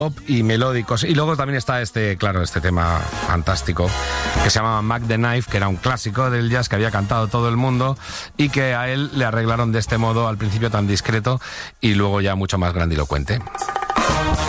pop y melódicos. Y luego también está este tema fantástico que se llamaba Mac the Knife, que era un clásico del jazz que había cantado todo el mundo y que a él le arreglaron de este modo, al principio tan discreto y luego ya mucho más grandilocuente.